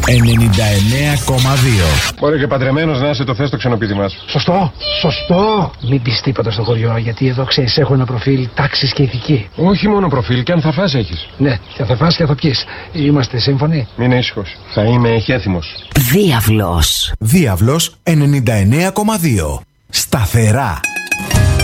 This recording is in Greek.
99,2. Μπορεί και παντρεμένος να είσαι, το θες το ξενοπίτι μας. Σωστό, σωστό. Μην πεις τίποτα στο χωριό, γιατί εδώ ξέρεις έχω ένα προφίλ τάξης και ηθική. Όχι μόνο προφίλ, και αν θα φας έχεις. Ναι, και θα φας και θα πιείς. Είμαστε σύμφωνοι? Μην ήσυχος, θα είμαι εχέθιμος. Διάβλος 99,2. Σταθερά.